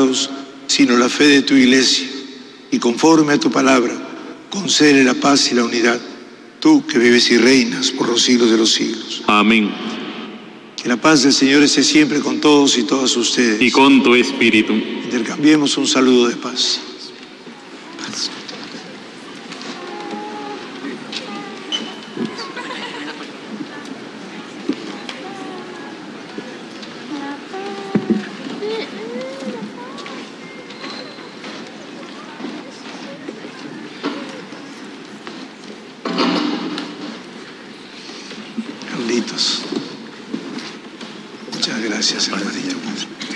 pecados, sino la fe de tu Iglesia. Y conforme a tu palabra, concédele la paz y la unidad, tú que vives y reinas por los siglos de los siglos. Amén. Que la paz del Señor esté siempre con todos y todas ustedes. Y con tu espíritu. Intercambiemos un saludo de paz. Muchas gracias, hermano.